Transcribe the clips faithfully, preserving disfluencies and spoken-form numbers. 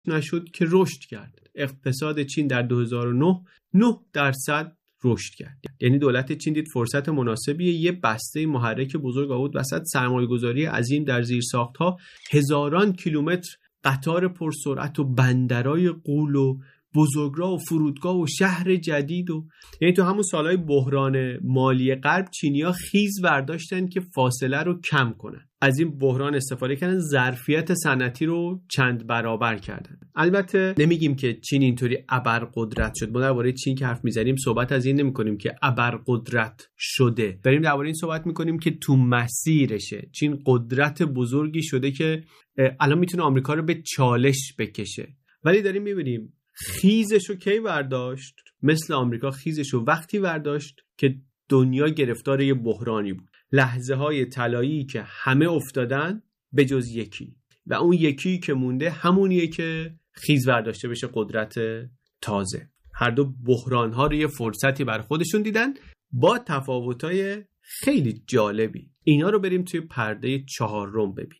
نشد که رشد کرد. اقتصاد چین در دو هزار و نه نه درصد رشد کرد. یعنی دولت چین دید فرصت مناسبیه، یه بسته محرک بزرگ آورد وسط، سرمایه‌گذاری عظیم در زیرساخت‌ها، هزاران کیلومتر قطار پرسرعت و بندرای غول و بزرگراه و فرودگاه و شهر جدید. و یعنی تو همون سالهای بحران مالی غرب چینی‌ها خیز برداشتن که فاصله رو کم کنن، از این بحران استفاده کردن، ظرفیت صنعتی رو چند برابر کردن. البته نمیگیم که چین اینطوری ابرقدرت شد. ما درباره چین که حرف میزنیم صحبت از این نمی‌کنیم که ابرقدرت شده، داریم درباره این صحبت می‌کنیم که تو مسیرشه. چین قدرت بزرگی شده که الان میتونه آمریکا رو به چالش بکشه، ولی داریم می‌بینیم خیزشو کی برداشت؟ مثل آمریکا خیزشو وقتی برداشت که دنیا گرفتار یه بحرانی بود، لحظه های طلایی که همه افتادن به جز یکی، و اون یکی که مونده همونیه که خیز برداشته بشه قدرت تازه. هر دو بحران ها رو یه فرصتی بر خودشون دیدن با تفاوت‌های خیلی جالبی. اینا رو بریم توی پرده چهارم ببینیم.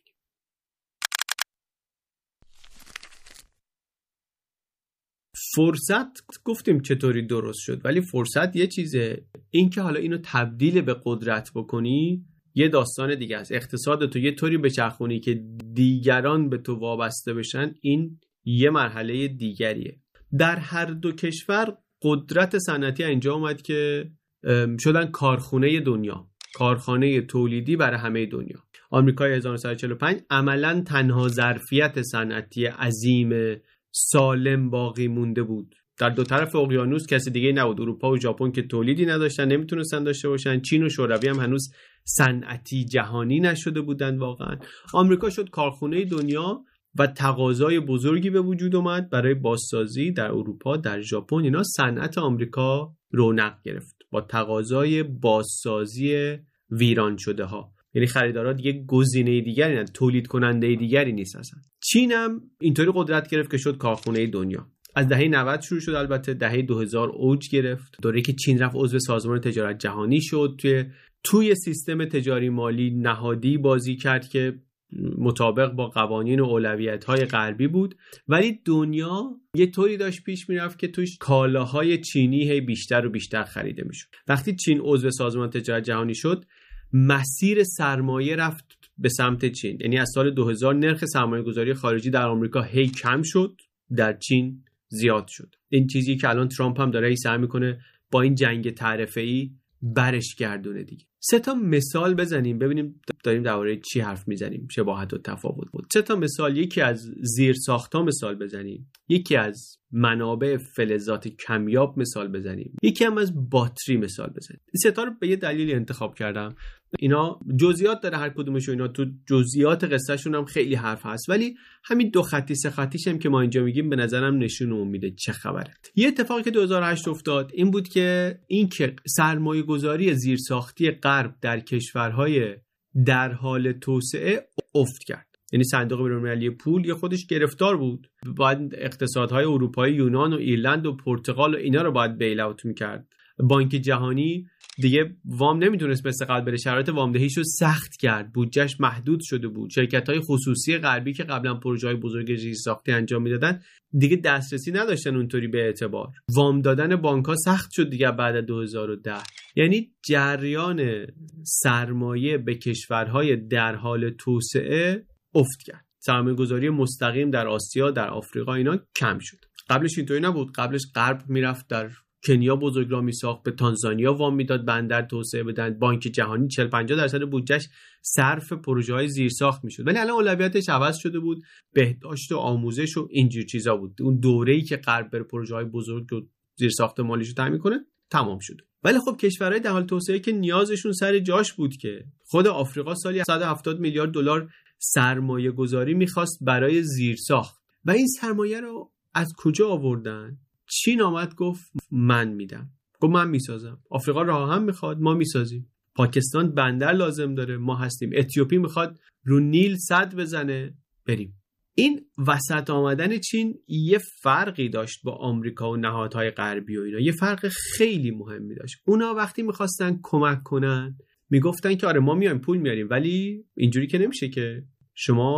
فرصت گفتیم چطوری درست شد، ولی فرصت یه چیزه، این که حالا اینو تبدیل به قدرت بکنی یه داستان دیگه است. اقتصادتو یه طوری بچرخونی که دیگران به تو وابسته بشن، این یه مرحله دیگریه. در هر دو کشور قدرت صنعتی اینجا اومد که شدن کارخونه دنیا، کارخانه تولیدی برای همه دنیا. آمریکای هزار و نهصد و چهل و پنج عملاً تنها ظرفیت صنعتی عظیم سالم باقی مونده بود. در دو طرف اقیانوس کسی دیگه نبود. اروپا و ژاپن که تولیدی نداشتن، نمیتونستن داشته باشن. چین و شوروی هم هنوز صنعتی جهانی نشده بودن واقعا. آمریکا شد کارخونه دنیا و تقاضای بزرگی به وجود اومد برای بازسازی. در اروپا، در ژاپن، اینا صنعت آمریکا رونق گرفت با تقاضای بازسازی ویران شده ها. یعنی خریدارا دیگه گزینه دیگری نه، تولید کننده دیگری نیست اصلا. چین هم اینطوری قدرت گرفت که شد کارخونه دنیا. از دهه نود شروع شد، البته دهه دو هزار اوج گرفت، دوره‌ای که چین رفت عضو سازمان تجارت جهانی شد، توی توی سیستم تجاری مالی نهادی بازی کرد که مطابق با قوانین و اولویت‌های غربی بود، ولی دنیا یه طوری داشت پیش میرفت که توش کالاهای چینی هی بیشتر و بیشتر خریده میشد. وقتی چین عضو سازمان تجارت جهانی شد، مسیر سرمایه رفت به سمت چین. یعنی از سال دو هزار نرخ سرمایه گذاری خارجی در آمریکا هی کم شد، در چین زیاد شد. این چیزی که الان ترامپ هم داره سعی میکنه با این جنگ تعرفه‌ای برش گردونه دیگه. سه تا مثال بزنیم ببینیم داریم درباره چی حرف میزنیم، شباهت و تفاوت بود. سه تا مثال، یکی از زیرساخت‌ها مثال بزنیم، یکی از منابع فلزات کمیاب مثال بزنیم، یکی هم از باتری مثال بزنیم. این سه تا رو به یه دلیلی انتخاب کردم. اینا جزئیات داره هر کدومش و اینا تو جزئیات قصهشون هم خیلی حرف هست، ولی همین دو خطی سه خطیش هم که ما اینجا میگیم به نظرم نشون میده چه خبره. یه اتفاقی که دو هزار و هشت افتاد این بود که این که سرمایه گذاری زیرساختی غرب در کشورهای در حال توسعه افت کرد. یعنی صندوق بین‌المللی پول یه خودش گرفتار بود، باید اقتصادهای اروپایی، یونان و ایرلند و پرتغال و اینا رو باید بیل اوت میکرد. بانک جهانی دیگه وام نمیتونست مثل قبل بره، شرایط وامدهیشو سخت کرد، بودجهش محدود شده بود. شرکت‌های خصوصی غربی که قبلا پروژه‌های بزرگ زیرساختی انجام میدادن دیگه دسترسی نداشتن اونطوری به اعتبار. وام دادن بانک‌ها سخت شد دیگه بعد از دو هزار و ده. یعنی جریان سرمایه به کشورهای در حال توسعه افت کرد. سرمایه‌گذاری مستقیم در آسیا، در آفریقا اینا کم شد. قبلش اینطوری نبود. قبلش غرب میرفت در کنیا بزرگراه میساخت، به تانزانیا وام میداد بندر توسعه بدن. بانک جهانی چهل پنجاه درصد بودجهش صرف پروژه‌های زیرساخت میشد، ولی الان اولویتش عوض شده بود، بهداشت و آموزش و اینجور چیزا بود. اون دوره‌ای که غرب بر پروژه‌های بزرگ و زیرساخت مالیشو تامین کنه تمام شد. ولی خب کشورهای در حال توسعه که نیازشون سر جاش بود که خود آفریقا سالی صد و هفتاد میلیارد دلار سرمایه گذاری میخواست برای زیرساخت و این سرمایه رو از کجا آوردن؟ چین آمد گفت من میدم، گفت من میسازم. آفریقا راه هم میخواد، ما میسازیم. پاکستان بندر لازم داره، ما هستیم. اتیوپی میخواد رو نیل سد بزنه، بریم. این وسط آمدن چین یه فرقی داشت با آمریکا و نهادهای غربی و اینا، یه فرق خیلی مهمی داشت. اونا وقتی میخواستن کمک کنن میگفتن که آره ما میایم پول میاریم، ولی اینجوری که نمیشه که شما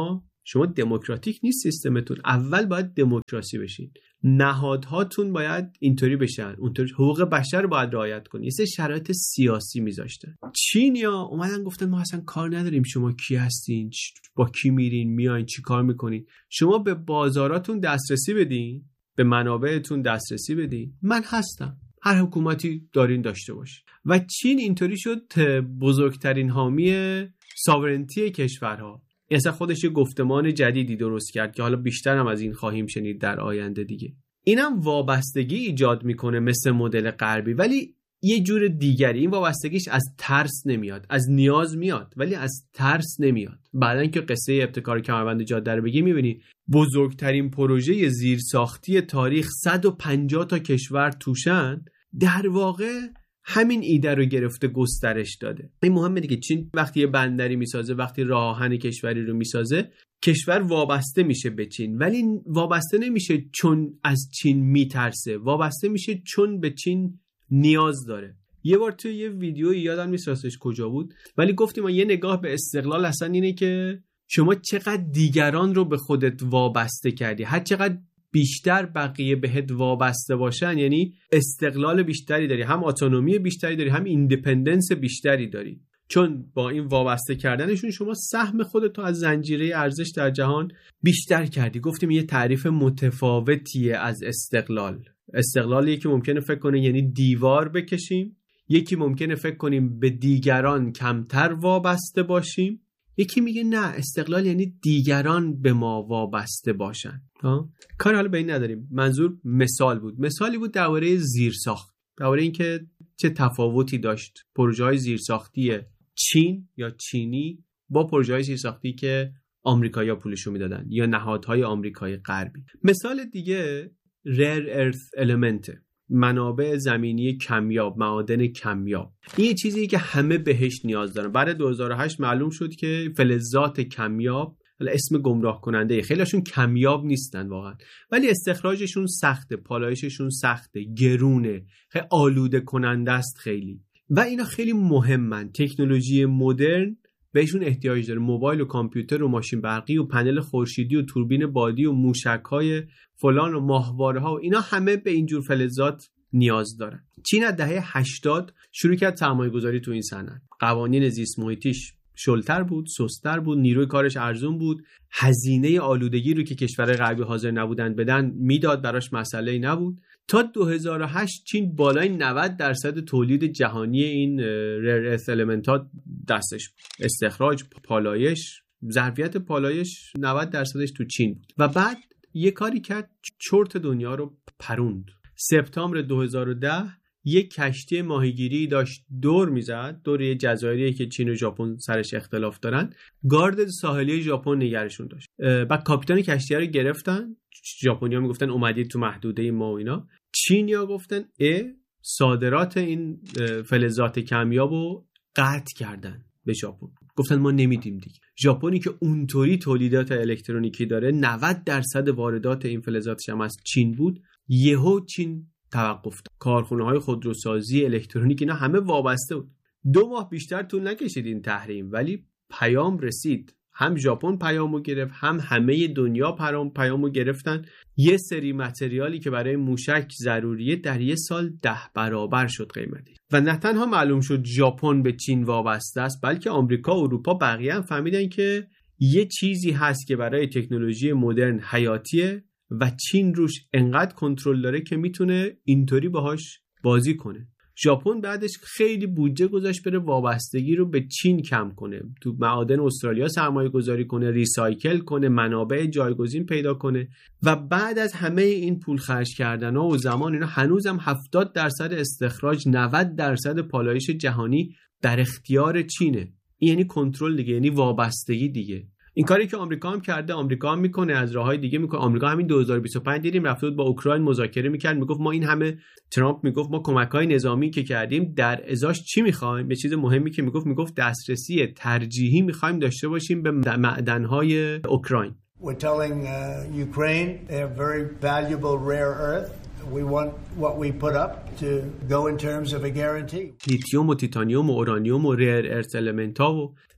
شما دموکراتیک نیست سیستمتون، اول باید دموکراسی بشین، نهادهاتون باید اینطوری بشن، اونطوری حقوق بشر رو باید رعایت کنین. یه سری شرایط سیاسی میذاشتن. چینیا اومدن گفتن ما اصلا کار نداریم شما کی هستین، با کی میرین میاین، چی کار میکنین، شما به بازاراتون دسترسی بدین، به منابعتون دسترسی بدین، من هستم، هر حکومتی دارین داشته باشه. و چین اینطوری شد بزرگترین حامی ساورنتی کشورها. اصلا خودش یه گفتمان جدیدی درست کرد که حالا بیشتر هم از این خواهیم شنید در آینده دیگه. اینم وابستگی ایجاد میکنه مثل مدل غربی، ولی یه جور دیگری. این وابستگیش از ترس نمیاد، از نیاز میاد ولی از ترس نمیاد. بعدن که قصه ابتکار کمربند جاده رو بگی میبینی بزرگترین پروژه زیرساختی تاریخ صد و پنجاه تا کشور توشن، در واقع همین ایده رو گرفته گسترش داده. این مهمه دیگه. چین وقتی یه بندری میسازه، وقتی راه آهن کشوری رو میسازه، کشور وابسته میشه به چین، ولی وابسته نمیشه چون از چین میترسه، وابسته میشه چون به چین نیاز داره. یه بار توی یه ویدیویی یادم نیست راستش کجا بود، ولی گفتیم یه نگاه به استقلال اصلا اینه که شما چقدر دیگران رو به خودت وابسته کردی، هر چقدر بیشتر بقیه بهت وابسته باشن یعنی استقلال بیشتری داری، هم اتونومی بیشتری داری، هم ایندیپندنس بیشتری داری، چون با این وابسته کردنشون شما سهم خودتو از زنجیره ارزش در جهان بیشتر کردی. گفتیم یه تعریف متفاوتیه از استقلال. استقلال یکی ممکنه فکر کنه یعنی دیوار بکشیم، یکی ممکنه فکر کنیم به دیگران کمتر وابسته باشیم، یکی میگه نه استقلال یعنی دیگران به ما وابسته باشن. ها کار حالا به این نداریم، منظور مثال بود. مثالی بود درباره زیرساخت، درباره اینکه چه تفاوتی داشت پروژه‌های زیرساختی چین یا چینی با پروژه‌های زیرساختی که آمریکایی‌ها پولشو میدادن یا نهادهای آمریکایی غربی. مثال دیگه rare earth element، منابع زمینی کمیاب، معادن کمیاب. این یه چیزی که همه بهش نیاز دارن. بعد دو هزار و هشت معلوم شد که فلزات کمیاب، اسم گمراه کننده، خیلیشون کمیاب نیستن واقعا، ولی استخراجشون سخته، پالایششون سخته، گرونه، خیلی آلوده کننده است خیلی، و اینا خیلی مهمن. تکنولوژی مدرن بهشون احتیاج داره. موبایل و کامپیوتر و ماشین برقی و پنل خورشیدی و توربین بادی و موشک‌های فلان و ماهواره‌ها و اینا همه به اینجور فلزات نیاز دارن. چین از دهه هشتاد شروع کرد سرمایه‌گذاری تو این صنعت. قوانین زیست محیطیش شلتر بود، سست‌تر بود، نیروی کارش ارزون بود، هزینه آلودگی رو که کشورهای غربی حاضر نبودن بدن میداد، براش مسئله‌ای نبود. تا دو هزار و هشت چین بالای نود درصد تولید جهانی این ریر ارث المنت‌ها دستش بود. استخراج، پالایش، ظرفیت پالایش نود درصدش تو چین بود. و بعد یه کاری کرد، چرت دنیا رو پروند. سپتامبر دو هزار و ده یک کشتی ماهیگیری داشت دور میزد، دور یه جزایریه که چین و ژاپن سرش اختلاف دارن. گارد ساحلی ژاپن نگرشون داشت. بعد کاپیتان کشتی رو گرفتن. ژاپنی‌ها میگفتن اومدید تو محدوده ما و اینا. چینیا گفتن ا صادرات این فلزات کمیابو قطع کردن به ژاپن. گفتن ما نمیدیم دیگه. ژاپنی که اونطوری تولیدات الکترونیکی داره، نود درصد واردات این فلزاتش هم از چین بود، یهو چین توقف داد. کارخونه‌های خودروسازی، الکترونیک اینا همه وابسته بود. دو ماه بیشتر طول نکشید این تحریم، ولی پیام رسید. هم ژاپن پیامو گرفت، هم همه دنیا پیام پیامو گرفتن. یه سری متریالی که برای موشک ضروریه در یه سال ده برابر شد قیمتش. و نه تنها معلوم شد ژاپن به چین وابسته است، بلکه آمریکا و اروپا بقیه هم فهمیدن که یه چیزی هست که برای تکنولوژی مدرن حیاتیه و چین روش انقدر کنترل داره که میتونه اینطوری باهاش بازی کنه. ژاپن بعدش خیلی بودجه گذاشت بره وابستگی رو به چین کم کنه، تو معادن استرالیا سرمایه گذاری کنه، ریسایکل کنه، منابع جایگزین پیدا کنه. و بعد از همه این پول خرج کردن ها و زمان اینا، هنوزم هفتاد درصد استخراج، نود درصد پالایش جهانی در اختیار چینه. این یعنی کنترل دیگه، یعنی وابستگی دیگه. این کاری که آمریکا هم کرده، آمریکا هم میکنه، از راههای دیگه میکنه. آمریکا همین دو هزار و بیست و پنج دیدیم رفت بود با اوکراین مذاکره میکرد، میگفت ما این همه، ترامپ میگفت ما کمک‌های نظامی که کردیم در ازاش چی میخوایم؟ به چیز مهمی که میگفت میگفت دسترسی ترجیحی میخوایم داشته باشیم به معدن‌های اوکراین. We're telling uh, Ukraine they have very valuable rare earth. We want what we put up to go in terms of a guarantee. لیتیوم و تیتانیوم و اورانیوم و ریر ارث المنت‌ها و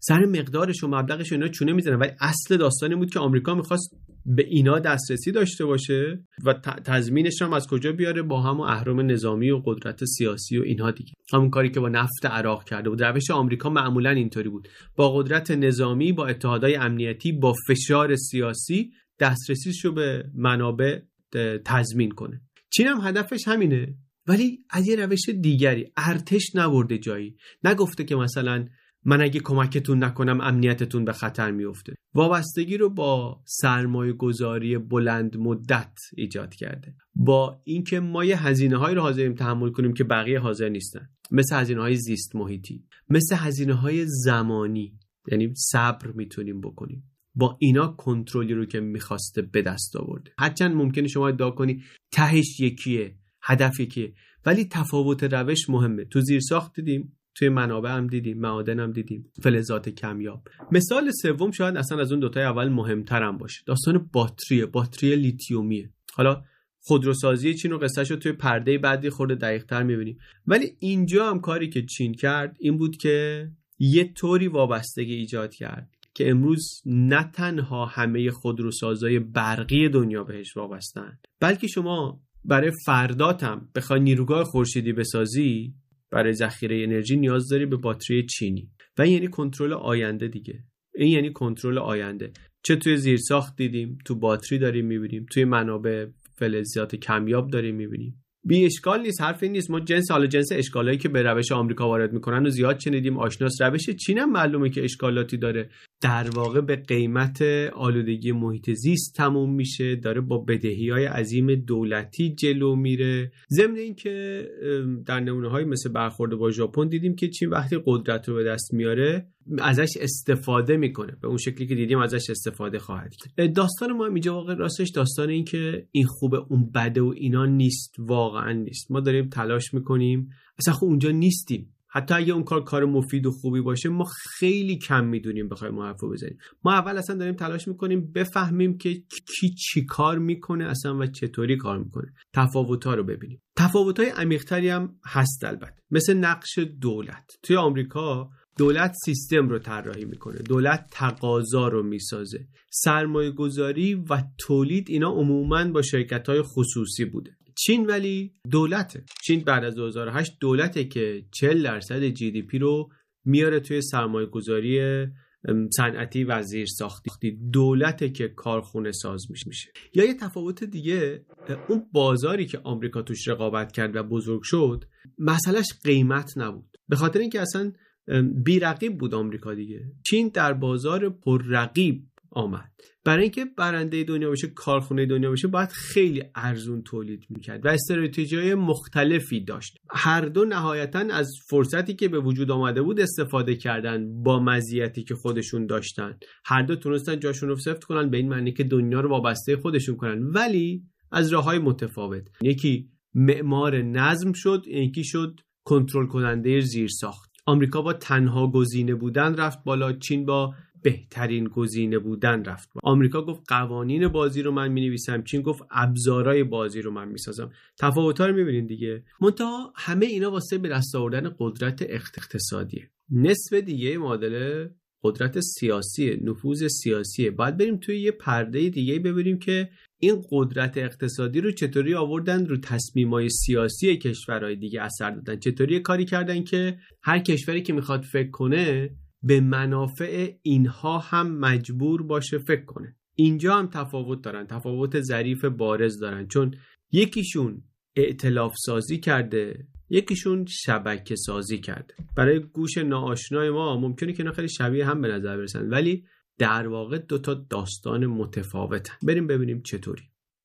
سر مقدارش و مبلغش اینا چونه میزنن، ولی اصل داستان این بود که آمریکا میخواست به اینا دسترسی داشته باشه و تضمینش هم از کجا بیاره؟ با همون اهرم نظامی و قدرت سیاسی و اینها دیگه. همون کاری که با نفت عراق کرده بود. روش آمریکا معمولا اینطوری بود، با قدرت نظامی، با اتحادهای امنیتی، با فشار سیاسی دسترسیشو به منابع تضمین کنه. چین هم هدفش همینه، ولی از یه روش دیگری. ارتش نبرده جایی، نگفته که مثلا من اگه کمکتون نکنم امنیتتون به خطر میفته. وابستگی رو با سرمایه گذاری بلند مدت ایجاد کرده، با اینکه ما یه هزینه هایی رو حاضریم تحمل کنیم که بقیه حاضر نیستن، مثل هزینه های زیست محیطی، مثل هزینه های زمانی، یعنی صبر میتونیم بکنیم. با اینا کنترلی رو که میخواسته به دست آورده. هرچند ممکنه شما ادعا کنی تهش یکیه، هدف یکیه، ولی تفاوت روش مهمه. تو زیرساخت دیدیم، توی منابع هم دیدیم، معادن هم دیدیم، فلزات کمیاب. مثال سوم شاید اصلا از اون دوتای اول مهمتر هم باشه، داستان باتریه، باتری لیتیومیه. حالا خودروسازی چین و قصه‌شو رو توی پرده بعدی خورده دقیق‌تر می‌بینیم، ولی اینجا هم کاری که چین کرد این بود که یه طوری وابستگی ایجاد کرد که امروز نه تنها همه خودروسازای برقی دنیا بهش وابستن، بلکه شما برای فردات هم بخوای نیروگاه خورشیدی بسازی، برای ذخیره انرژی نیاز داری به باتری چینی. و این یعنی کنترل آینده دیگه. این یعنی کنترل آینده. چه توی زیرساخت دیدیم، تو باتری داریم میبینیم، توی منابع فلزات کمیاب داریم میبینیم. بی اشکال نیست، حرفی نیست. ما جنس حالا جنس اشکالایی که به روش آمریکا وارد میکنن و زیاد شنیدیم، آشناس. روش چین هم معلومه که اشکالاتی داره، در واقع به قیمت آلودگی محیط زیست تموم میشه، داره با بدهی‌های عظیم دولتی جلو میره. ضمن این که در نمونه‌های مثل برخورد با ژاپن دیدیم که چین وقتی قدرت رو به دست میاره ازش استفاده میکنه، به اون شکلی که دیدیم ازش استفاده خواهد کرد. داستان ما اینجا واقعا راستش داستان این که این خوبه اون بده و اینا نیست، واقعا نیست. ما داریم تلاش میکنیم، اصلا خب اونجا نیستیم. حتی اگه اون کار کار مفید و خوبی باشه ما خیلی کم میدونیم بخوایم ما حرفو بزنیم. ما اول اصلا داریم تلاش میکنیم بفهمیم که کی چی کار میکنه اصلا و چطوری کار میکنه، تفاوت‌ها رو ببینیم. تفاوت‌های عمیق‌تری هم هست البته، مثل نقش دولت. توی آمریکا دولت سیستم رو طراحی میکنه، دولت تقاضا رو میسازه. سرمایه گذاری و تولید اینا عموماً با شرکت‌های خصوصی بوده. چین ولی دولته. چین بعد از دو هزار و هشت دولته که چهل درصد جی دی پی رو میاره توی سرمایه گذاری صنعتی و زیرساختی. دولته که کارخونه ساز میشه. یا یه تفاوت دیگه، اون بازاری که آمریکا توش رقابت کرد و بزرگ شد مسئلهش قیمت نبود، به خاطر اینکه اصلا بی رقیب بود آمریکا دیگه. چین در بازار پر رقیب آمد. برای اینکه برنده دنیا بشه، کارخونه دنیا بشه، باید خیلی ارزون تولید میکرد و استراتژی‌های مختلفی داشت. هر دو نهایتاً از فرصتی که به وجود آمده بود استفاده کردن با مزیتی که خودشون داشتن. هر دو تونستن جاشون رو سفت کنن، به این معنی که دنیا رو وابسته خودشون کنن، ولی از راههای متفاوت. یکی معمار نظم شد، یکی شد کنترل کننده زیرساخت. آمریکا با تنها گزینه بودن رفت بالا، چین با بهترین گزینه بودن رفت بالا. آمریکا گفت قوانین بازی رو من می‌نویسم، چین گفت ابزارهای بازی رو من می‌سازم. تفاوت‌ها رو می‌بینید دیگه. منتها همه اینا واسه به دست آوردن قدرت اقتصادیه. نصف دیگه معادله قدرت سیاسیه، نفوذ سیاسیه. باید بریم توی یه پرده دیگه ببینیم که این قدرت اقتصادی رو چطوری آوردن رو تصمیمای سیاسی کشورهای دیگه اثر دادن، چطوری کاری کردن که هر کشوری که میخواد فکر کنه به منافع اینها هم مجبور باشه فکر کنه. اینجا هم تفاوت دارن، تفاوت ظریف بارز دارن، چون یکیشون ائتلاف سازی کرده، یکیشون شبکه سازی کرده. برای گوش ناآشنای ما ممکنه که اینا خیلی شبیه هم به نظر برسن، ولی در واقع دو تا داستان متفاوتن. بریم ببینیم چطوری.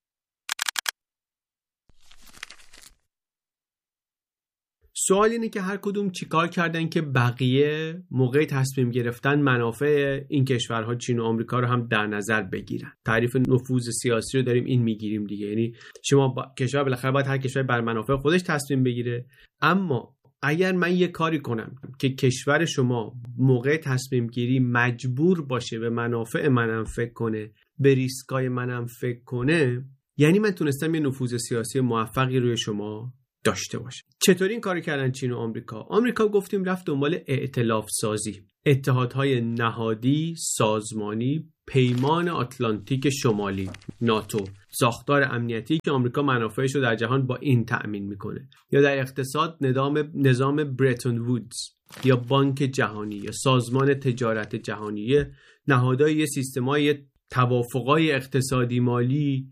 سوال اینه که هر کدوم چیکار کردن که بقیه موقع تصمیم گرفتن منافع این کشورها چین و آمریکا رو هم در نظر بگیرن. تعریف نفوذ سیاسی رو داریم این میگیریم دیگه، یعنی شما با... کشور بالاخره باید هر کشور بر منافع خودش تصمیم بگیره. اما اگر من یه کاری کنم که کشور شما موقع تصمیم گیری مجبور باشه به منافع منم فکر کنه، به ریسکای منم فکر کنه، یعنی من تونستم یه نفوذ سیاسی موفقی روی شما داشته باشه. چطوری این کارو کردن چین و آمریکا؟ آمریکا گفتیم رفت دنبال ائتلاف سازی، اتحادهای نهادی، سازمانی، پیمان آتلانتیک شمالی، ناتو، ساختار امنیتی که آمریکا منافعش رو در جهان با این تأمین میکنه، یا در اقتصاد نظام نظام برتون وودز یا بانک جهانی یا سازمان تجارت جهانی، نهادهای یه سیستمای توافقای اقتصادی، مالی،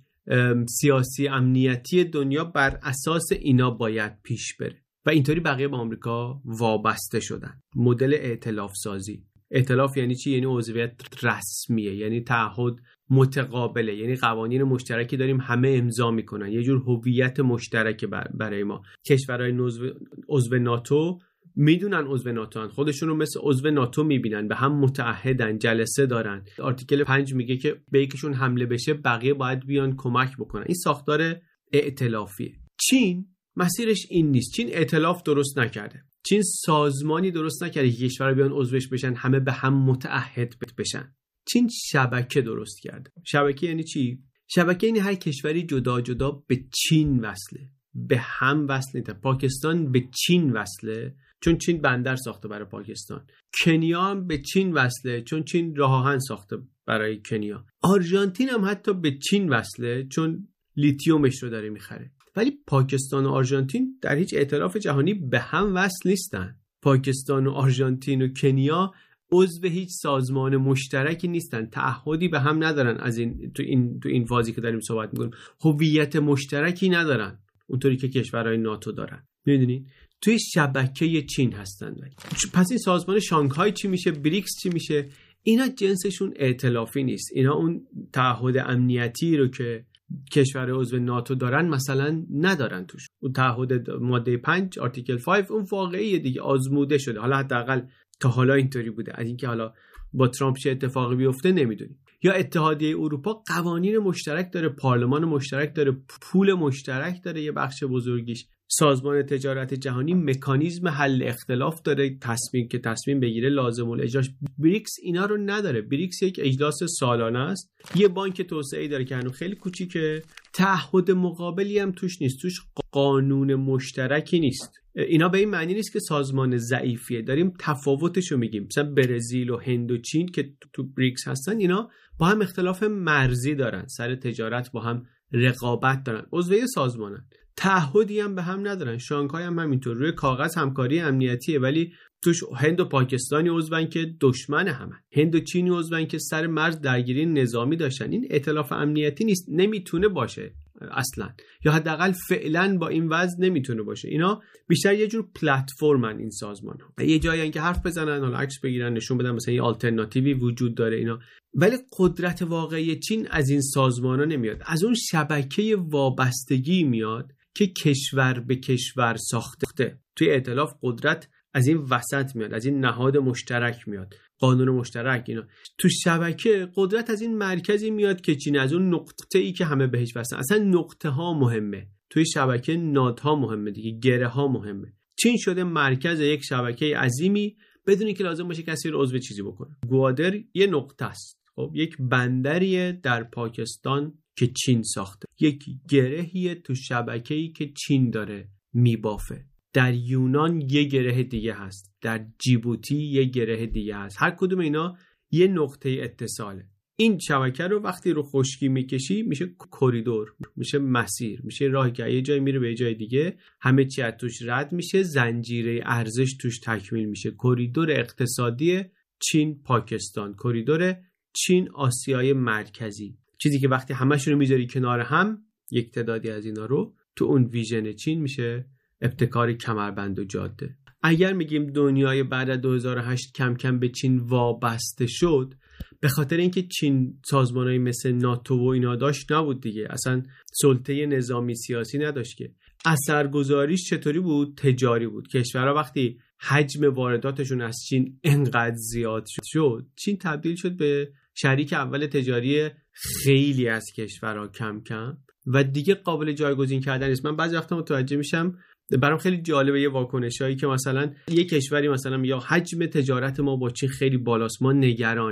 سیاسی، امنیتی دنیا بر اساس اینا باید پیش بره و اینطوری بقیه با آمریکا وابسته شدن. مدل ائتلاف سازی. ائتلاف یعنی چی؟ یعنی عضویت رسمیه، یعنی تعهد متقابله، یعنی قوانین مشترکی داریم همه امضا میکنن، یه جور هویت مشترک برای ما. کشورهای عضو ناتو میدونن عضو ناتو هن، خودشون رو مثل عضو ناتو میبینن، به هم متعهدن، جلسه دارن. آرتیکل پنج میگه که به یکیشون حمله بشه بقیه باید بیان کمک بکنن. این ساختار ائتلافیه. چین مسیرش این نیست. چین ائتلاف درست نکرده. چین سازمانی درست نکرده که کشورها بیان عضوش بشن، همه به هم متعهد بشن. چین شبکه درست کرده. شبکه یعنی چی؟ شبکه یعنی هر کشوری جدا جدا به چین وصله، به هم وصل نیست. پاکستان به چین وصله چون چین بندر ساخته برای پاکستان. کنیا هم به چین وصله چون چین راه آهن ساخته برای کنیا. آرژانتین هم حتی به چین وصله چون لیتیومش رو داره میخره. ولی پاکستان و آرژانتین در هیچ ائتلاف جهانی به هم وصل نیستن. پاکستان و آرژانتین و کنیا عضو هیچ سازمان مشترکی نیستن، تعهدی به هم ندارن. از این تو این تو این فازی که داریم صحبت میکنیم هویت مشترکی ندارن اونطوری که کشورهای ناتو دارن. میدونین توی شبکه چین هستن. پس این سازمان شانگهای چی میشه؟ بریکس چی میشه؟ اینا جنسشون ائتلافی نیست. اینا اون تعهد امنیتی رو که کشور عضو ناتو دارن مثلا ندارن توش. اون تعهد ماده پنج آرتیکل پنج اون واقعیه دیگه، آزموده شده. حالا حداقل تا حالا اینطوری بوده. از اینکه حالا با ترامپ چه اتفاقی بیفته نمیدونیم. یا اتحادیه اروپا قوانین مشترک داره، پارلمان مشترک داره، پول مشترک داره، یه بخش بزرگیش. سازمان تجارت جهانی مکانیزم حل اختلاف داره، تصمیم که تصمیم بگیره لازم الاجراش. بریکس اینا رو نداره. بریکس یک اجلاس سالانه است، یه بانک توسعه‌ای داره که هنوز خیلی کوچیکه، تعهد مقابلی هم توش نیست، توش قانون مشترکی نیست. اینا به این معنی نیست که سازمان ضعیفیه، داریم تفاوتشو میگیم. مثلا برزیل و هند و چین که تو بریکس هستن اینا با هم اختلاف مرزی دارن، سر تجارت با هم رقابت دارن، عضو سازمانن، تعهدی هم به هم ندارن. شانگهای هم همینطور، روی کاغذ همکاری امنیتیه ولی توش هند و پاکستانی عضوان که دشمن همن، هند و چینی عضوان که سر مرز درگیری نظامی داشتن. این ائتلاف امنیتی نیست، نمیتونه باشه اصلا، یا حداقل فعلا با این وضع نمیتونه باشه. اینا بیشتر یه جور پلتفرمن این سازمان‌ها، یه جایی که حرف بزنن، حالا عکس بگیرن، نشون بدن مثلا یه آلترناتیوی وجود داره اینا. ولی قدرت واقعی چین از این سازمان‌ها نمیاد، از اون شبکه وابستگی میاد که کشور به کشور ساخته. توی ائتلاف قدرت از این وسط میاد، از این نهاد مشترک میاد، قانون مشترک. اینا تو شبکه قدرت از این مرکزی میاد که چین، از اون نقطه ای که همه بهش وصلن. اصلا نقطه ها مهمه توی شبکه، نادها مهمه دیگه، گره ها مهمه. چین شده مرکز یک شبکه عظیمی بدون که لازم باشه کسی رو عضو چیزی بکنه. گوادر یه نقطه است، خب یک بندریه در پاکستان که چین ساخته، یک گرهیه تو شبکه‌ای که چین داره میبافه. در یونان یه گره دیگه هست، در جیبوتی یه گره دیگه هست. هر کدوم اینا یه نقطه اتصاله. این شبکه رو وقتی رو خشکی میکشی میشه کریدور، میشه مسیر، میشه راهی که یه جای میره به یه جای دیگه، همه چی از توش رد میشه، زنجیره ارزش توش تکمیل میشه. کریدور اقتصادی چین پاکستان، کریدور چین آسیای مرکزی. چیزی که وقتی همه‌شون رو میذاری کنار هم، یک تعدادی از اینا رو تو اون ویژن چین میشه ابتکار کمربند و جاده. اگر میگیم دنیای بعد از دو هزار و هشت کم کم به چین وابسته شد، به خاطر اینکه چین سازمانایی مثل ناتو و اینا داشت نبود دیگه، اصلا سلطه نظامی سیاسی نداشت که. اثرگذاریش چطوری بود؟ تجاری بود. کشورها وقتی حجم وارداتشون از چین انقدر زیاد شد، چین تبدیل شد به شریک اول تجاری خیلی از کشورها کم کم و دیگه قابل جایگزین کردن نیست. من بعضی وقتا متوجه میشم، برام خیلی جالبه یه واکنشایی که مثلا یه کشوری مثلا یا حجم تجارت ما با چین خیلی بالاست، ما نگرانیم.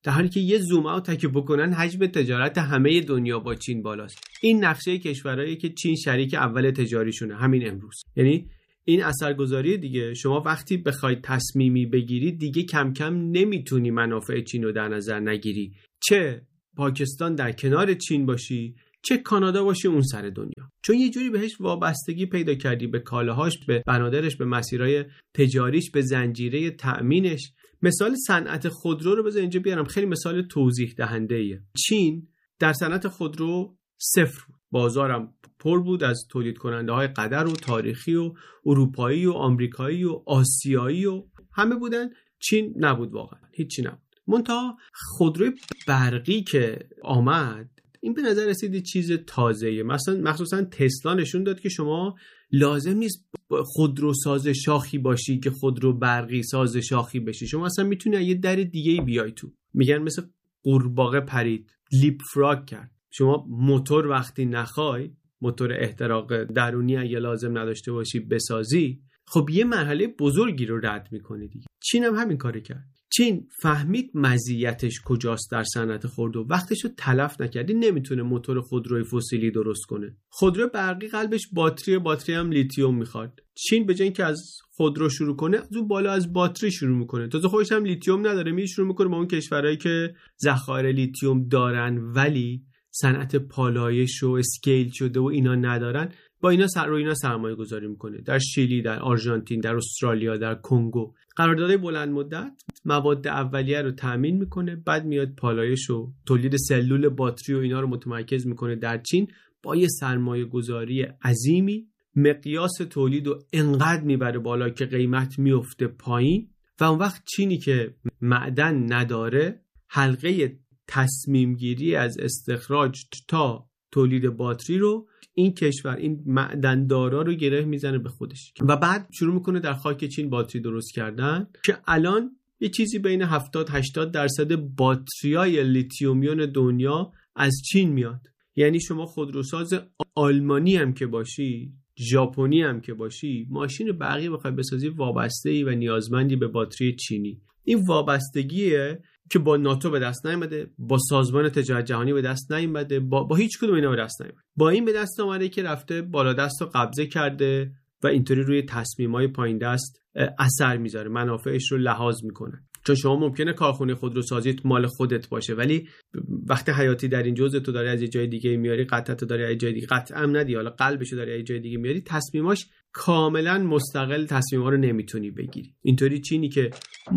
در حالی که یه زوم اوت تک بکنن حجم تجارت همه دنیا با چین بالاست. این نقشه کشورهایی که چین شریک اول تجاریشونه همین امروز. یعنی این اثرگذاری دیگه، شما وقتی بخوای تصمیمی بگیری دیگه کم کم نمیتونی منافع چین رو در نظر نگیری، چه پاکستان در کنار چین باشی چه کانادا باشی اون سر دنیا، چون یه جوری بهش وابستگی پیدا کردی، به کالاهاش، به بنادرش، به مسیرهای تجاریش، به زنجیره تأمینش. مثال صنعت خودرو رو بذار اینجا بیارم، خیلی مثال توضیح دهنده ایه. چین در صنعت خودرو صفر بود، بازارم پر بود از تولید کننده های قدر و تاریخی و اروپایی و آمریکایی و آسیایی و همه بودن، چین نبود، واقعا هیچی نبود. منتها خودروی برقی که آمد این به نظر رسید چیز تازه‌ایه. مثلا مخصوصا تسلا نشون داد که شما لازم نیست خودرو ساز شاخی باشی که خودرو برقی ساز شاخی بشی، شما اصلا میتونی یه در دیگه بیای تو. میگن مثل قورباغه پرید، لیپ فراگ کرد. شما موتور وقتی نخوای، موتور احتراق درونی اگه لازم نداشته باشی بسازی، خب یه مرحله بزرگی رو رد میکنی دیگه. چین هم همین کارو کرد. چین فهمید مزیتش کجاست در صنعت خودرو، وقتشو تلف نکردی، نمیتونه موتور خودروی فسیلی درست کنه. خودرو برقی قلبش باتری، باتری هم لیتیوم میخواد. چین به جای اینکه از خودرو شروع کنه از اون بالا از باتری شروع میکنه. تازه خودش هم لیتیوم نداره، می شروع میکنه با اون کشورهایی که ذخایر لیتیوم دارن ولی صنعت پالایش و اسکیل شده و اینا ندارن، با اینا سر رو اینا سرمایه گذاری میکنه. در شیلی، در آرژانتین، در استرالیا، در کنگو قراردادهای بلند مدت مواد اولیه رو تامین میکنه، بعد میاد پالایش و تولید سلول باتری و اینا رو متمرکز میکنه در چین. با یه سرمایه گذاری عظیمی مقیاس تولید رو انقدر میبره بالا که قیمت میفته پایین و اون وقت چینی که معدن نداره، حلقه تصمیم گیری از استخراج تا تولید باتری رو این کشور، این معدندارا رو گره میزنه به خودش و بعد شروع میکنه در خاک چین باتری درست کردن که الان یه چیزی بین هفتاد هشتاد درصد باتریای لیتیومیون دنیا از چین میاد. یعنی شما خودروساز آلمانی هم که باشی، ژاپنی هم که باشی، ماشین برقی بخوای بسازی وابسته‌ای و نیازمندی به باتری چینی. این وابستگیه که با ناتو به دست نیامده، با سازمان تجارت جهانی به دست نیامده، با, با هیچ کدوم اینا به دست نیامده. با این به دست اومده که رفته بالا دست رو قبضه کرده و اینطوری روی تصمیمای پایین دست اثر میذاره، منافعش رو لحاظ میکنه. چون شما ممکنه کارخونه خودروسازیت مال خودت باشه ولی وقتی حیاتی در این جزء تو داری از یه جای دیگه میاری، قطعا تو داری از یه جای دیگه، قطعا ندی، حالا قلبشو داری از یه جای دیگه میاری، تصمیماش کاملا مستقل تصمیم‌ها رو نمیتونی بگیری. اینطوری چینی که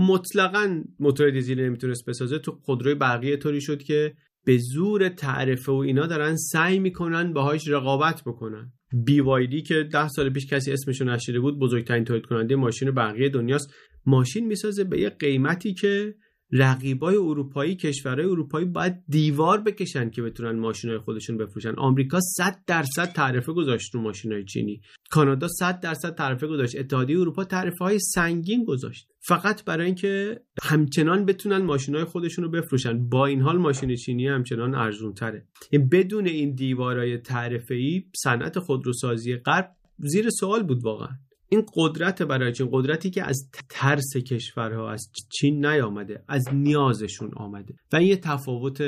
مطلقاً موتور دیزل نمیتونست بسازه، تو خودروی برقی طوری شد که به زور تعرفه و اینا دارن سعی میکنن باهاش رقابت بکنن. بی وای دی که ده سال پیش کسی اسمشو نشیده بود، بزرگترین تولید کننده ماشین برقی دنیاست، ماشین میسازه به یه قیمتی که رقیبای اروپایی، کشورهای اروپایی باید دیوار بکشن که بتونن ماشینای خودشون بفروشن. آمریکا صد درصد تعرفه گذاشت رو ماشینای چینی، کانادا صد درصد تعرفه گذاشت، اتحادیه اروپا تعرفه‌های سنگین گذاشت فقط برای اینکه همچنان بتونن ماشینای خودشون رو بفروشن. با این حال ماشین چینی همچنان ارزان‌تره. بدون این دیوارهای تعرفه‌ای صنعت خودروسازی غرب زیر سوال بود واقعا. این قدرت برای چین، قدرتی که از ترس کشورها از چین نیامده، از نیازشون آمده و این یه تفاوت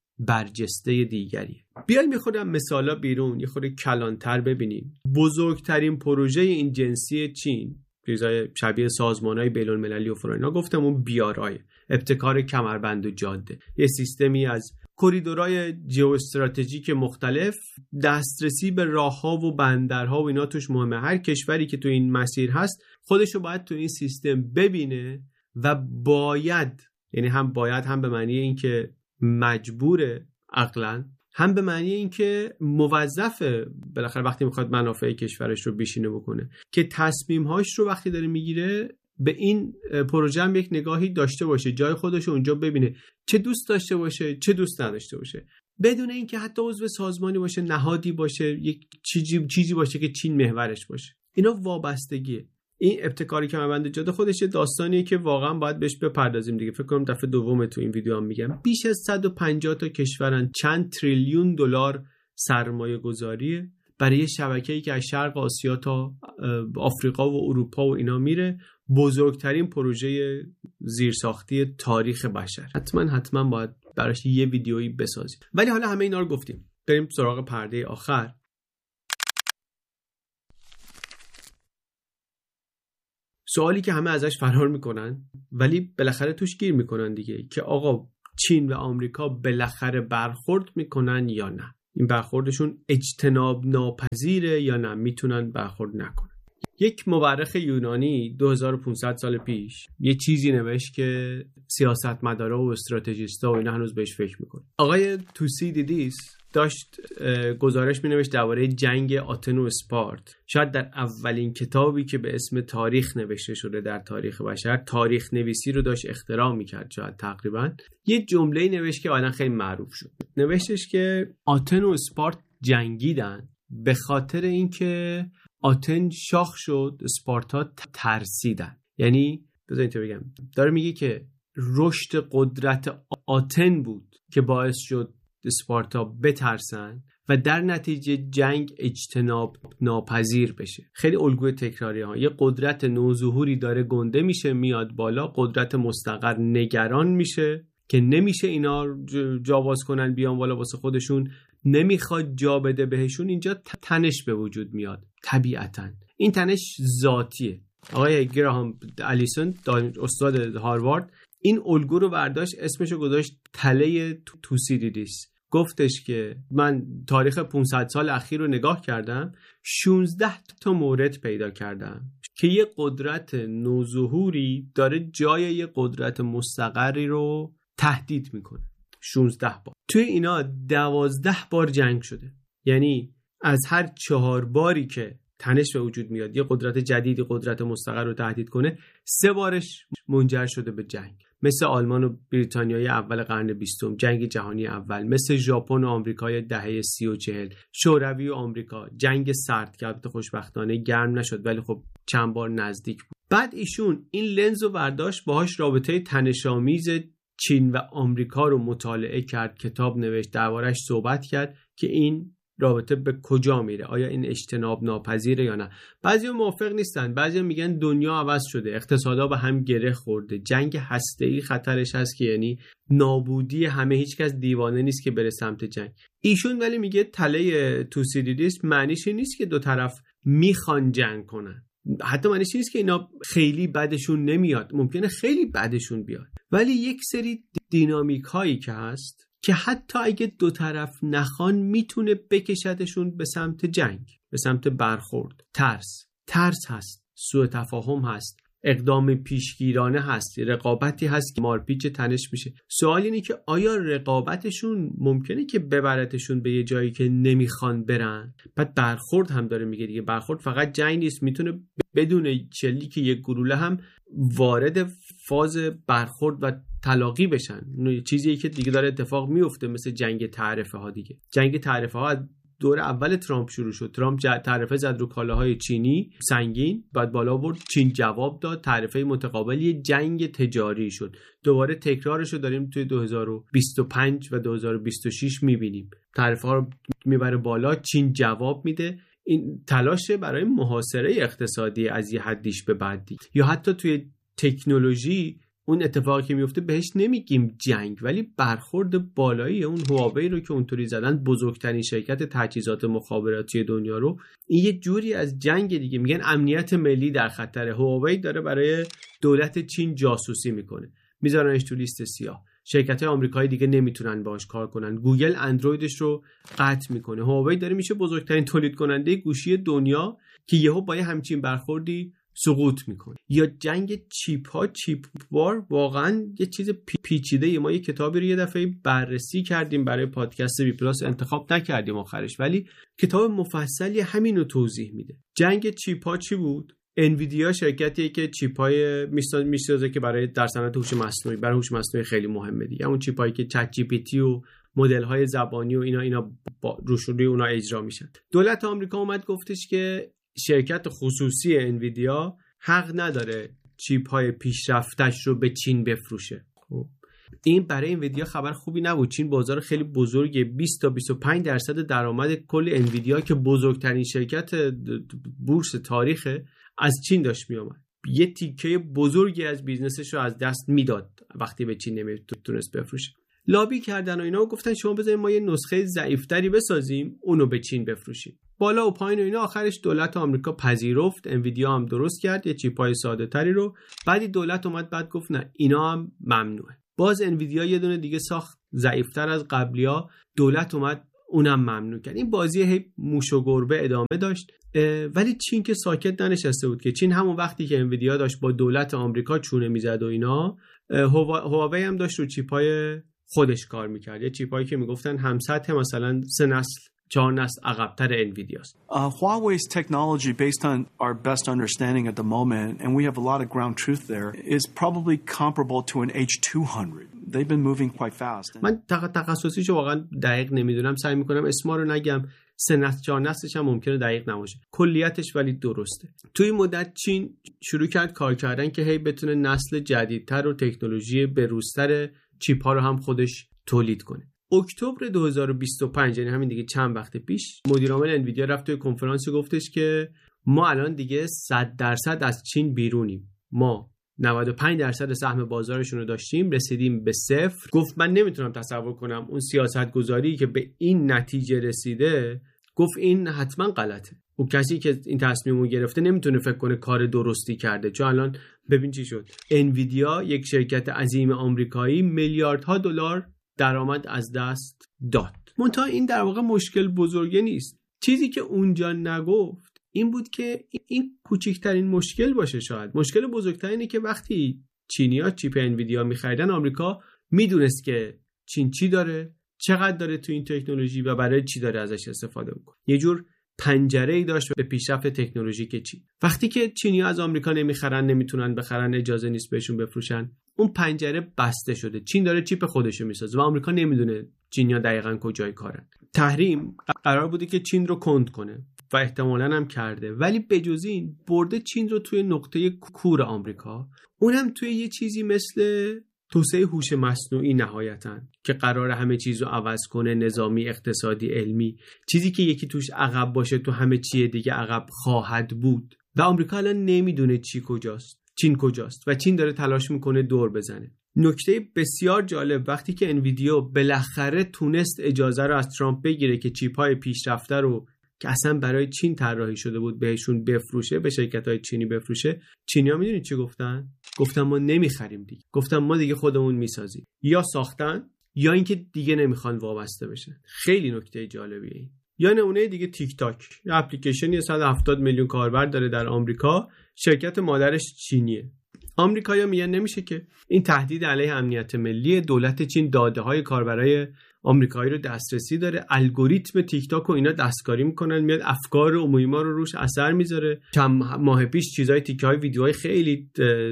برجسته دیگریه. بیایم یه خورده مثالا بیرون، یه خورده کلانتر ببینیم. بزرگترین پروژه این جنسی چین، چیزای شبیه سازمان‌های بین‌المللی و فلان، گفتم اون بی آر آی، ابتکار کمربند و جاده، یه سیستمی از کوریدورهای ژئواستراتژیک مختلف، دسترسی به راه‌ها و بندرها و اینا توش مهمه. هر کشوری که تو این مسیر هست خودشو باید تو این سیستم ببینه و باید، یعنی هم باید هم به معنی این که مجبوره عقلاً، هم به معنی این که موظفه بالاخره وقتی میخواد منافع کشورش رو بیشینه بکنه که تصمیم‌هاش رو وقتی داره میگیره به این پروژه هم یک نگاهی داشته باشه، جای خودش رو اونجا ببینه، چه دوست داشته باشه چه دوست نداشته باشه، بدون اینکه حتی عضو سازمانی باشه، نهادی باشه، یک چیزی چیزی باشه که چین محورش باشه. اینا وابستگیه. این ابتکاری کمربند جاده خودش داستانیه که واقعا باید بهش بپردازیم دیگه. فکر کنم دفعه دوم تو این ویدیو هم میگم. بیش از صد و پنجاه تا کشورن، چند تریلیون دلار سرمایه گذاری برای شبکه‌ای که از شرق آسیا تا آفریقا و اروپا و اینا میره، بزرگترین پروژه زیرساختی تاریخ بشر. حتما حتما باید براش یه ویدیویی بسازیم. ولی حالا همه اینا رو گفتیم، بریم سراغ پرده آخر. سوالی که همه ازش فرار میکنن ولی بالاخره توش گیر میکنن دیگه، که آقا چین و آمریکا بالاخره برخورد میکنن یا نه؟ این برخوردشون اجتناب ناپذیره یا نه میتونن برخورد نکنن؟ یک مورخ یونانی دو هزار و پانصد سال پیش یه چیزی نوشت که سیاستمدارا و استراتژیستا و اینا هنوز بهش فکر میکنن. آقای توسیدیدیس داشت گزارش مینوشت درباره جنگ آتن و اسپارت. شاید در اولین کتابی که به اسم تاریخ نوشته شده در تاریخ بشر، تاریخ نویسی رو داشت اختراع میکرد. شاید تقریبا یه جمله نوشت که الان خیلی معروف شد. نوشتش که آتن و اسپارت جنگیدن به خاطر اینکه آتن شاخ شد، اسپارتا ترسیدن. یعنی بذار اینطور بگم، داره میگه که رشد قدرت آتن بود که باعث شد اسپارتا بترسن و در نتیجه جنگ اجتناب ناپذیر بشه. خیلی الگوی تکراری ها. یه قدرت نوظهوری داره گنده میشه میاد بالا، قدرت مستقر نگران میشه که نمیشه اینا جاواز کنن بیان بالا واسه خودشون، نمیخواد جا بده بهشون، اینجا تنش به وجود میاد طبیعتاً. این تنش ذاتیه. آقای گراهام الیسون استاد هاروارد این الگو رو برداشت، اسمشو گذاشت تله توسیدیدیس. گفتش که من تاریخ پانصد سال اخیر رو نگاه کردم، شانزده تا مورد پیدا کردم که یه قدرت نوظهوری داره جای یه قدرت مستقری رو تهدید میکنه. شانزده بار. توی اینا دوازده بار جنگ شده. یعنی از هر چهار باری که تنش به وجود میاد یه قدرت جدیدی قدرت مستقر رو تهدید کنه، سه بارش منجر شده به جنگ. مثل آلمان و بریتانیای اول قرن بیستم، جنگ جهانی اول، مثل ژاپن و آمریکای دهه سی و چهل، شوروی و آمریکا، جنگ سرد که البته خوشبختانه گرم نشد ولی خب چند بار نزدیک بود. بعد ایشون این لنز رو برداشت، باهاش رابطه تنش‌آمیز چین و آمریکا رو مطالعه کرد، کتاب نوشت، دربارش صحبت کرد که این رابطه به کجا میره، آیا این اجتناب ناپذیره یا نه. بعضیا موافق نیستن، بعضیا میگن دنیا عوض شده، اقتصادا به هم گره خورده، جنگ هسته‌ای خطرش هست که یعنی نابودی همه، هیچکس دیوانه نیست که بره سمت جنگ. ایشون ولی میگه تله توسیدیدیس معنیش نیست که دو طرف میخوان جنگ کنن، حتی معنیش نیست که اینا خیلی بدشون نمیاد، ممکنه خیلی بدشون بیاد، ولی یک سری دینامیک هایی که هست که حتی اگه دو طرف نخوان میتونه بکشدشون به سمت جنگ، به سمت برخورد. ترس ترس هست، سوء تفاهم هست، اقدام پیشگیرانه هست، رقابتی هست که مارپیچ تنش میشه. سوال اینه که آیا رقابتشون ممکنه که ببرتشون به یه جایی که نمیخوان برن؟ بعد برخورد هم داره میگه دیگه، برخورد فقط جنگ نیست، میتونه بدون شلیک یک گلوله هم وارد فاز برخورد و تلاقی بشن. یه چیزیه که دیگه داره اتفاق میفته، مثل جنگ تعرفه ها دیگه. جنگ تعرفه ها دور اول ترامپ شروع شد. ترامپ تعرفه زد رو کالاهای چینی سنگین، بعد بالا برد، چین جواب داد، تعرفه متقابل، یه جنگ تجاری شد. دوباره تکرارش رو داریم توی دو هزار و بیست و پنج و دو هزار و بیست و شش میبینیم. تعرفه ها رو میبره بالا، چین جواب میده. این تلاشه برای محاصره اقتصادی از یه حدیش به بعدی. یا حتی توی تکنولوژی اون اتفاقی که میفته بهش نمیگیم جنگ، ولی برخورد بالایی اون هواوی رو که اونطوری زدن، بزرگترین شرکت تجهیزات مخابراتی دنیا رو، این یه جوری از جنگ دیگه. میگن امنیت ملی در خطره. هواوی داره برای دولت چین جاسوسی میکنه، میذارنش تو لیست سیاه. شرکت‌های آمریکایی دیگه نمیتونن باهاش کار کنن. گوگل اندرویدش رو قطع میکنه. هواوی داره میشه بزرگترین تولید کننده گوشی دنیا که یهو با یه همچین برخوردی سقوط میکنه. یا جنگ چیپ ها، چیپ وار، واقعا یه چیز پیچیده. ما یه کتابی رو یه دفعه بررسی کردیم برای پادکست بی پلاس، انتخاب نکردیم آخرش، ولی کتاب مفصلی همین رو توضیح میده. جنگ چیپ ها چی بود؟ انویدیا شرکتیه که چیپ های میسازه که برای در صنعت هوش مصنوعی، برای هوش مصنوعی خیلی مهمه دیگه. اون چیپ هایی که چت جی پی تی و مدل های زبانی و اینا اینا روش روی اونا اجرا میشن. دولت آمریکا اومد گفتش که شرکت خصوصی انویدیا حق نداره چیپ های پیشرفتش رو به چین بفروشه. خب این برای انویدیا خبر خوبی نبود. چین بازار خیلی بزرگه، بیست تا بیست و پنج درصد درآمد کل انویدیا که بزرگترین شرکت بورس تاریخه از چین داشت میومد. یه تیکه بزرگی از بیزنسش رو از دست میداد وقتی به چین نمیتونست بفروشه. لابی کردن و اینا و گفتن شما بذارید ما یه نسخه ضعیف‌تری بسازیم اونو به چین بفروشیم. بالا و پایین و اینا آخرش دولت آمریکا پذیرفت، انویدیا هم درست کرد یه چیپای ساده تری رو. بعدی دولت اومد بعد گفت نه اینا هم ممنوعه. باز انویدیا یه دونه دیگه ساخت ضعیف‌تر از قبلی‌ها، دولت اومد اونم ممنوع کرد. این بازی هی موش و گربه ادامه داشت. ولی چین که ساکت ننشسته بود که چین همون وقتی که انویدیا داشت با دولت آمریکا چونه میزد و اینا، هواوی هم داشت رو چیپای خودش کار میکرد. یه چیپایی که میگفتن همسطح مثلا سه نسل چهار نسل عقب‌تر انویدیاست. Uh, Huawei's technology, based on our best understanding at the moment, and we have a lot of ground truth there, is probably comparable to an H two hundred. They've been moving quite fast. من تخصصیشو واقعا دقیق نمیدونم، سعی میکنم اسما رو نگم، سه نسل چهار نسلش هم ممکنه دقیق نباشه، کلیتش ولی درسته. توی این مدت چین شروع کرد کار کردن که هی بتونه نسل جدیدتر و تکنولوژی بروزتر چیپ ها رو هم خودش تولید کنه. اکتبر دو هزار و بیست و پنج، یعنی همین دیگه چند وقت پیش، مدیر عامل انویدیا رفت توی کنفرانسی گفتش که ما الان دیگه صد درصد از چین بیرونیم. ما نود و پنج درصد سهم بازارشون رو داشتیم، رسیدیم به صفر. گفت من نمیتونم تصور کنم اون سیاست گذاری که به این نتیجه رسیده، گفت این حتما غلطه. اون کسی که این تصمیم رو گرفته نمیتونه فکر کنه کار درستی کرده، چون الان ببین چی شد. انویدیا یک شرکت عظیم آمریکایی میلیاردها دلار درآمد از دست داد. منتها این در واقع مشکل بزرگی نیست. چیزی که اونجا نگفت این بود که این کوچکترین مشکل باشه. شاید مشکل بزرگتر اینه که وقتی چینی‌ها چیپ انویدیا می‌خریدن، آمریکا میدونست که چین چی داره، چقدر داره تو این تکنولوژی و برای چی داره ازش استفاده می‌کنه. یه جور پنجره‌ای داشت به پیشرفت تکنولوژیک چین. وقتی که چینی‌ها از آمریکا نمیخرن، نمیتونن بخرن، اجازه نیست بهشون بفروشن، اون پنجره بسته شده. چین داره چیپ خودشو میسازه و آمریکا نمیدونه چینی‌ها دقیقاً کجای کارن. تحریم قرار بوده که چین رو کند کنه و احتمالاً هم کرده، ولی بجز این برده چین رو توی نقطه کور آمریکا، اونم توی یه چیزی مثل توسعه هوش مصنوعی نهایتاً که قرار همه چیز رو عوض کنه، نظامی، اقتصادی، علمی. چیزی که یکی توش عقب باشه تو همه چیه دیگه عقب خواهد بود و آمریکا الان نمیدونه چی کجاست، چین کجاست و چین داره تلاش میکنه دور بزنه. نکته بسیار جالب وقتی که انویدیا بالاخره تونست اجازه رو از ترامپ بگیره که چیپ‌های پیشرفته رو که اصلا برای چین طراحی شده بود بهشون بفروشه، به شرکت‌های چینی بفروشه، چینی‌ها میدونید چی گفتن؟ گفتن ما نمیخریم دیگه. گفتن ما دیگه خودمون میسازیم. یا ساختن یا اینکه دیگه نمیخوان وابسته بشن. خیلی نکته جالبیه این. یا نمونه دیگه تیک تاک، یه اپلیکیشنی صد و هفتاد میلیون کاربر داره در آمریکا، شرکت مادرش چینیه. آمریکایی‌ها میگن نمیشه که این تهدید علیه امنیت ملی. دولت چین داده‌های کاربرای آمریکایی رو دسترسی داره، الگوریتم تیک تاک و اینا دستکاری میکنن، میاد افکار عمومی ما رو روش اثر میذاره. چند ماه پیش چیزای تیکه‌های ویدیوهای خیلی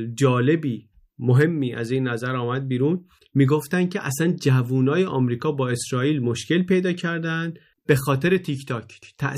جالبی مهمی از این نظر آمد بیرون، میگفتن که اصلا جوونای آمریکا با اسرائیل مشکل پیدا کردن به خاطر تیک تاک،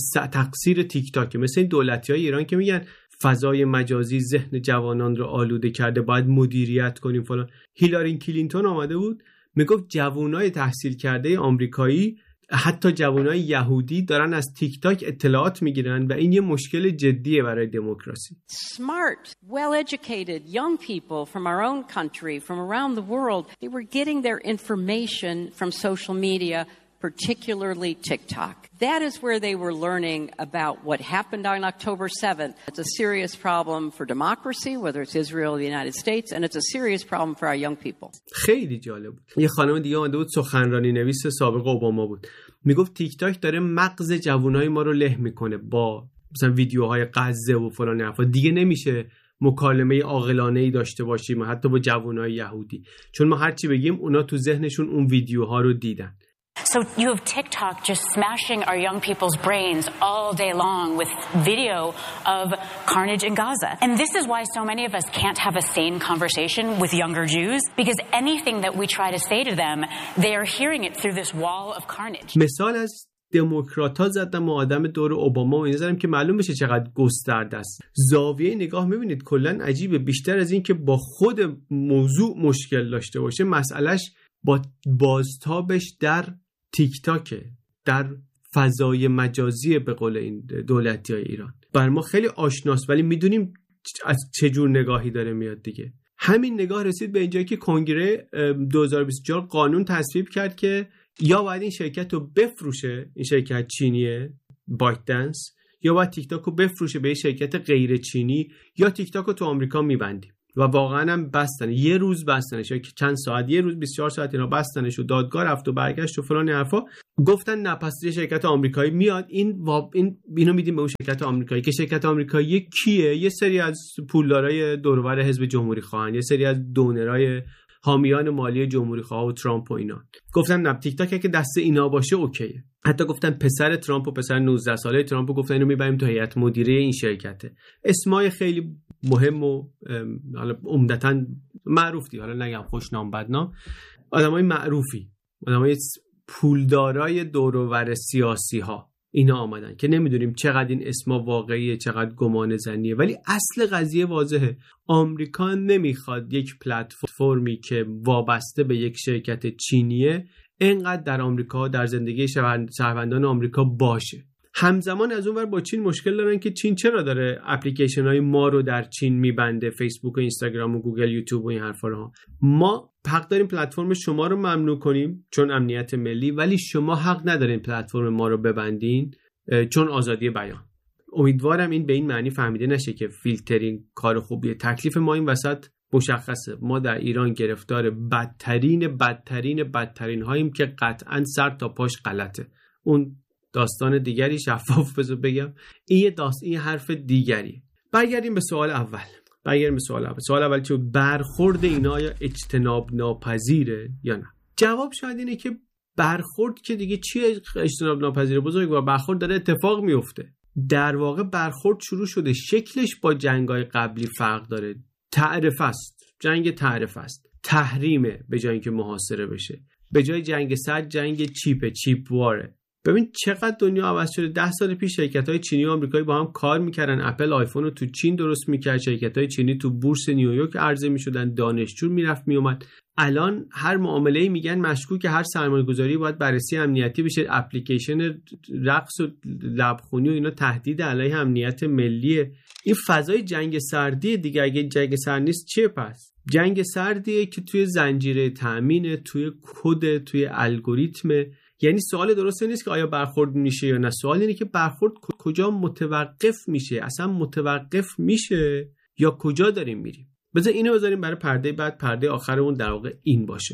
تقصیر تیک تاک. مثل این دولتی‌های ایران که میگن فضای مجازی ذهن جوانان رو آلوده کرده، باید مدیریت کنیم فلان. هیلاری کلینتون آمده بود میگفت جوانای تحصیل کرده آمریکایی، حتی جوانای یهودی دارن از تیک تاک اطلاعات میگیرن و این یه مشکل جدیه برای دموکراسی. Smart, well-educated young people from our own country, from around the world, they were getting their information from social media, particularly TikTok. That is where they were learning about what happened on October seventh. It's a serious problem for democracy, whether it's Israel or the United States, and it's a serious problem for our young people. خیلی جالب بود. یه خانم دیگه اومده بود، سخنرانی نویس سابق اوباما بود، میگفت تیک تاک داره مغز جوانای ما رو له میکنه با مثلا ویدیوهای قزه و فلان حرفا. دیگه نمیشه مکالمه عاقلانه‌ای داشته باشیم حتی با جوانای یهودی، چون ما هر چی بگیم اونا تو ذهنشون اون ویدیوها رو دیدن. So you have TikTok just smashing our young people's brains all day long with video of carnage in Gaza. And this is why so many of us can't have a sane conversation with younger Jews, because anything that we try to say to them, they are hearing it through this wall of carnage. مثال از دموکرات‌ها زدن و آدم دور اوباما و اینا زدن که معلوم بشه چقدر گسترده است. زاویه نگاه می‌بینید کلاً عجیبه. بیشتر از این که با خود موضوع مشکل داشته باشه، مسئلهش با بازتابش در تیک تاکه، در فضای مجازی به قول این دولتی‌های ایران. بر ما خیلی آشناست ولی میدونیم از چه جور نگاهی داره میاد دیگه. همین نگاه رسید به اینجایی که کنگره دو هزار و بیست و چهار قانون تصویب کرد که یا باید این شرکت رو بفروشه، این شرکت چینیه بایت دنس، یا باید تیک تاک رو بفروشه به یه شرکت غیر چینی، یا تیک تاک رو تو آمریکا میبندیم. و واقعا هم بستن، یه روز بستنش، یا چند ساعت، یه روز بیست و چهار ساعت اینا بستنش و دادگاه رفت و برگشت و فلان حرفا. گفتن نه پس یه شرکت آمریکایی میاد این واب این اینو میدیم به اون شرکت آمریکایی که شرکت آمریکایی کیه؟ یه سری از پولدارای دور و بر حزب جمهوری خواهان، یه سری از دونرای حامیان مالی جمهوری خواه و ترامپ و اینا. گفتن نه تیک تاک که دست اینا باشه اوکیه. حتی گفتن پسر ترامپ و پسر نوزده ساله ترامپ گفتن اینو میبریم تو هیئت مدیره این شرکته. اسمای خیلی مهم و حالا عمدتاً معروفی، حالا نگم خوشنام بدنام، آدمای معروفی، آدمای پولدارای دور و بر سیاسی ها اینا آمدن که نمیدونیم چقدر این اسما واقعیه چقدر گمان زنیه، ولی اصل قضیه واضحه. آمریکا نمیخواد یک پلتفرمی که وابسته به یک شرکت چینیه اینقدر در آمریکا در زندگی شهروندان آمریکا باشه. همزمان از اون ور با چین مشکل دارن که چین چرا داره اپلیکیشن های ما رو در چین میبنده، فیسبوک و اینستاگرام و گوگل یوتیوب و این حرفا رو. ما حق داریم پلتفرم شما رو ممنوع کنیم چون امنیت ملی، ولی شما حق ندارین پلتفرم ما رو ببندین چون آزادی بیان. امیدوارم این به این معنی فهمیده نشه که فیلترینگ کار خوبیه. تکلیف ما این وسط مشخصه. ما در ایران گرفتار بدترین بدترین بدترین هاییم که قطعاً سر تا پاش غلطه. اون داستان دیگری، شفاف بذار بگم، این یه داست این حرف دیگری. برگردیم به سوال اول. برگردیم به سوال اول. سوال اول چه برخورد اینا یا اجتناب ناپذیره یا نه؟ جواب شاید اینه که برخورد که دیگه چیه اجتناب ناپذیره؟ بزرگوار برخورد داره اتفاق میفته. در واقع برخورد شروع شده، شکلش با جنگ‌های قبلی فرق داره. تعرفه است، جنگ تعرفه است، تحریمه به جای اینکه محاصره بشه. به جای جنگ سرد جنگ چیپه، چیپ واره. ببین چقدر دنیا عوض شده. ده سال پیش شرکت‌های چینی و آمریکایی با هم کار می‌کردن. اپل آیفون رو تو چین درست می‌کرد، شرکت‌های چینی تو بورس نیویورک عرضه می‌شدن، دانشجو میرفت میومد. الان هر معامله‌ای میگن مشکوکه، هر سرمایه‌گذاری باید بررسی امنیتی بشه. اپلیکیشن رقص و لبخونی و اینا تهدید علیه امنیت ملیه. این فضای جنگ سردی دیگه. اگه جنگ سرد نیست چیه پس؟ جنگ سردیه که توی زنجیره تأمین، توی کد، توی الگوریتم. یعنی سوال درسته نیست که آیا برخورد میشه یا نه، سوال اینه که برخورد کجا متوقف میشه، اصلا متوقف میشه یا کجا داریم میریم. بذار اینو بذاریم برای پرده بعد، پرده آخرمون در واقع این باشه.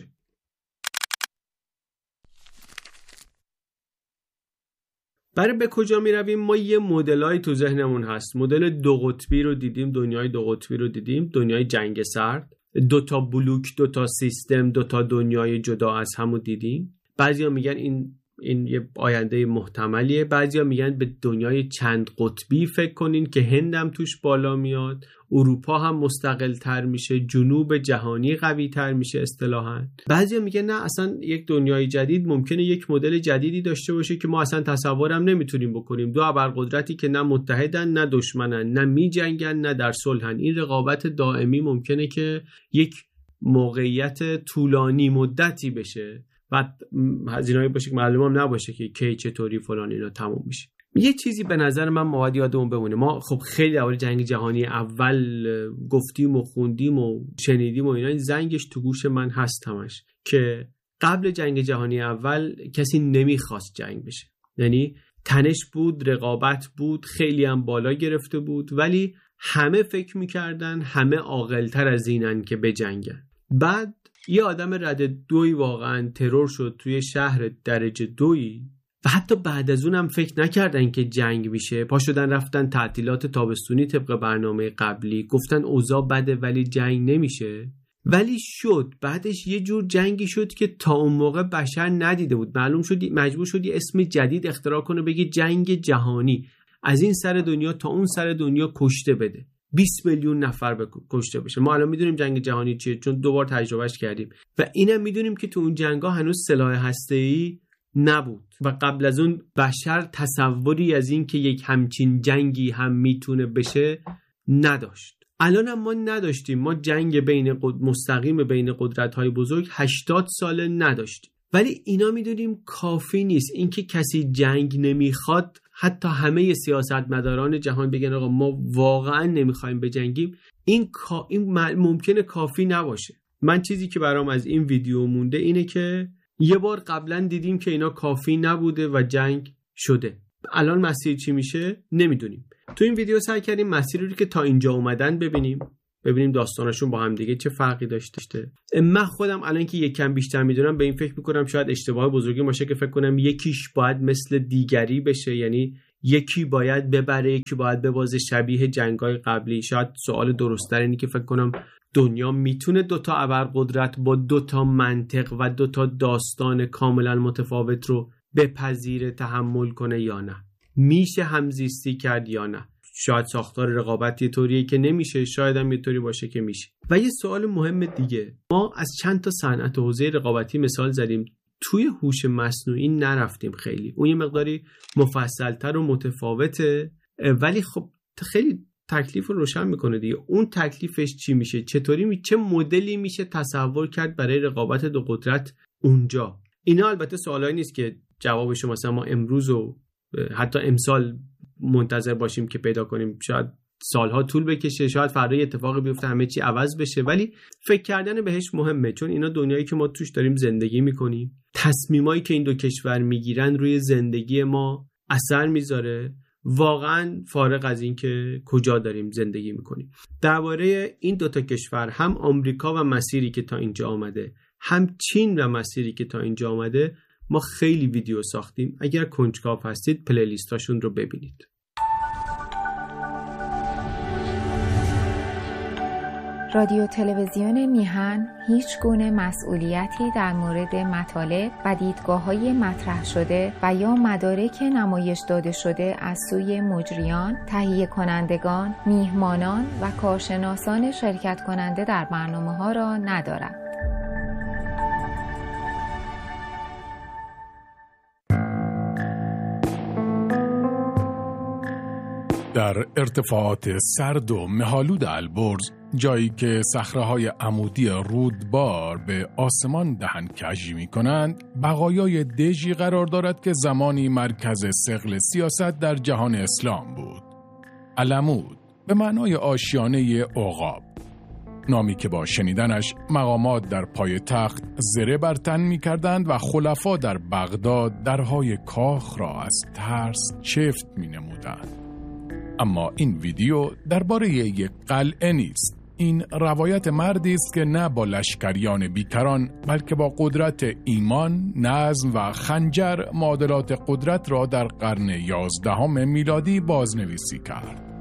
برای به کجا میرویم، ما یه مدلای تو ذهنمون هست. مدل دو قطبی رو دیدیم، دنیای دو قطبی رو دیدیم، دنیای جنگ سرد، دو تا بلوک، دو تا سیستم، دو تا دنیای جدا از همو دیدیم. بعضیا میگن این این یه آینده محتملیه، بعضیا میگن به دنیای چند قطبی فکر کنین که هندم توش بالا میاد، اروپا هم مستقل تر میشه، جنوب جهانی قوی تر میشه اصطلاحاً. بعضیا میگن نه، اصلا یک دنیای جدید ممکنه یک مدل جدیدی داشته باشه که ما اصلا تصورم نمیتونیم بکنیم. دو ابرقدرتی که نه متحدن نه دشمنن، نه میجنگن نه در صلحن. این رقابت دائمی ممکنه که یک موقعیت طولانی مدتی بشه. بعد هزینه‌ای باشه که معلوم هم نباشه که کی چطوری فلان اینا تموم میشه. یه چیزی به نظر من مواد یادمون بمونه. ما خب خیلی درباره جنگ جهانی اول گفتیم و خوندیم و شنیدیم و اینا، این زنگش تو گوش من هست همش که قبل جنگ جهانی اول کسی نمیخواست جنگ بشه. یعنی تنش بود، رقابت بود، خیلی هم بالا گرفته بود، ولی همه فکر میکردن همه عاقل‌تر از اینن که بجنگن. بعد یه آدم رده دوی واقعا ترور شد توی شهر درجه دوی و حتی بعد از اون هم فکر نکردن که جنگ میشه. پا شدن رفتن تعطیلات تابستونی طبق برنامه قبلی، گفتن اوضاع بده ولی جنگ نمیشه. ولی شد. بعدش یه جور جنگی شد که تا اون موقع بشر ندیده بود. معلوم شد، مجبور شد یه اسم جدید اختراع کنه، بگه جنگ جهانی. از این سر دنیا تا اون سر دنیا کشته بده، بیست میلیون نفر به کشته بشه. ما الان میدونیم جنگ جهانی چیه چون دوبار تجربهش کردیم و اینم میدونیم که تو اون جنگا هنوز سلاح هسته‌ای نبود و قبل از اون بشر تصوری از این که یک همچین جنگی هم میتونه بشه نداشت. الان هم ما نداشتیم. ما جنگ بین قد... مستقیم بین قدرت‌های بزرگ هشتاد ساله نداشتیم. ولی اینا میدونیم کافی نیست. اینکه کسی جنگ نمیخواد، حتی همه سیاستمداران جهان بگن آقا ما واقعا نمیخوایم بجنگیم، این کا... این ممکنه کافی نباشه. من چیزی که برام از این ویدیو مونده اینه که یه بار قبلا دیدیم که اینا کافی نبوده و جنگ شده. الان مسیر چی میشه نمیدونیم. تو این ویدیو سعی کردیم مسیری رو که تا اینجا اومدن ببینیم، ببینیم داستانشون با هم دیگه چه فرقی داشته. من خودم الان که یک کم بیشتر میدونم به این فکر میکنم شاید اشتباه بزرگی باشه که فکر کنم یکیش باید مثل دیگری بشه، یعنی یکی باید ببره یکی باید ببازه، شبیه جنگ‌های قبلی. شاید سوال درست‌تر اینه که فکر کنم دنیا میتونه دوتا ابرقدرت با دوتا منطق و دوتا داستان کاملا متفاوت رو بپذیره، تحمل کنه یا نه؟ میشه همزیستی کرد یا نه؟ شاید ساختار رقابتی طوریه که نمیشه، شاید هم یه طوری باشه که میشه. و یه سوال مهم دیگه، ما از چند تا صنعت حوزه رقابتی مثال زدیم، توی هوش مصنوعی نرفتیم خیلی. اون یه مقداری مفصل‌تر و متفاوته، ولی خب خیلی تکلیف رو روشن میکنه دیگه. اون تکلیفش چی میشه؟ چطوری می... چه مدلی میشه تصور کرد برای رقابت دو قدرت اونجا؟ اینا البته سوالایی نیست که جوابشو مثلا ما امروز و حتی امسال منتظر باشیم که پیدا کنیم. شاید سالها طول بکشه، شاید فردا اتفاقی بیفته همه چی عوض بشه، ولی فکر کردن بهش مهمه، چون اینا دنیایی که ما توش داریم زندگی میکنیم، تصمیمایی که این دو کشور میگیرن روی زندگی ما اثر میذاره، واقعا فارغ از این که کجا داریم زندگی میکنیم. درباره این دوتا کشور، هم آمریکا و مسیری که تا اینجا آمده، هم چین و مسیری که تا اینجا آمده، ما خیلی ویدیو ساختیم. اگر کنجکاو هستید پلیلیستاشون رو ببینید. رادیو تلویزیون میهن هیچ گونه مسئولیتی در مورد مطالب و دیدگاه‌های مطرح شده و یا مدارک نمایش داده شده از سوی مجریان، تهیه کنندگان، میهمانان و کارشناسان شرکت کننده در برنامه‌ها را ندارد. در ارتفاعات سرد و مه‌آلود البرز، جایی که صخره‌های عمودی رودبار به آسمان دهن کجی می‌کنند، بقایای دژی قرار دارد که زمانی مرکز ثقل سیاست در جهان اسلام بود. علمود به معنای آشیانه عقاب، نامی که با شنیدنش مقامات در پای تخت زره بر تن می‌کردند و خلفا در بغداد درهای کاخ را از ترس چفت می‌نمودند. اما این ویدیو درباره یک قلعه نیست. این روایت مردی است که نه با لشکریان بیکران بلکه با قدرت ایمان، نظم و خنجر معادلات قدرت را در قرن یازدهم میلادی بازنویسی کرد.